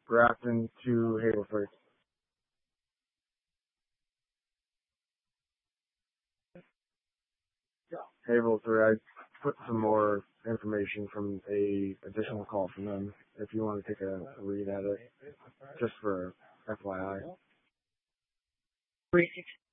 Grafton to Haverford. Haverford, I put some more information from a additional call from them if you want to take a read at it, just for FYI.